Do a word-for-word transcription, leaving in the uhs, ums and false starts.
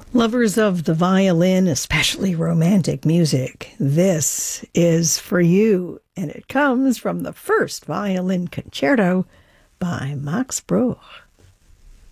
Lovers of the violin, especially romantic music, this is for you. And it comes from the first violin concerto by Max Bruch.